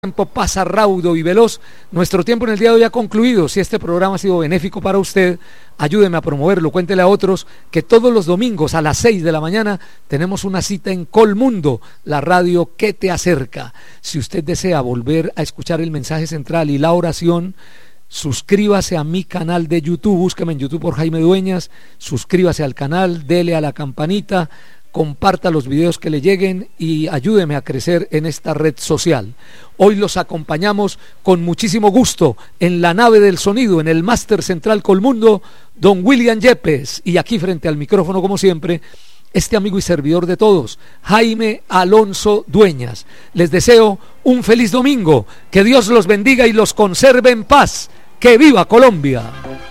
Tiempo pasa raudo y veloz. Nuestro tiempo en el día de hoy ha concluido. Si este programa ha sido benéfico para usted, ayúdeme a promoverlo, cuéntele a otros que todos los domingos a las 6 de la mañana tenemos una cita en Colmundo, la radio que te acerca. Si usted desea volver a escuchar el mensaje central y la oración, suscríbase a mi canal de YouTube, búsqueme en YouTube por Jaime Dueñas, suscríbase al canal, dele a la campanita, comparta los videos que le lleguen y ayúdeme a crecer en esta red social. Hoy los acompañamos con muchísimo gusto en la nave del sonido, en el Máster Central Colmundo, don William Yepes, y aquí frente al micrófono, como siempre, este amigo y servidor de todos, Jaime Alonso Dueñas. Les deseo un feliz domingo, que Dios los bendiga y los conserve en paz. ¡Que viva Colombia!